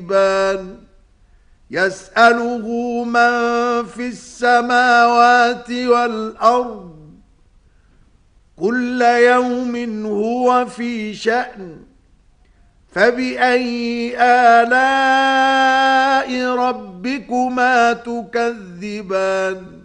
يسأله من في السماوات والأرض كل يوم هو في شأن فبأي آلاء ربكما تكذبان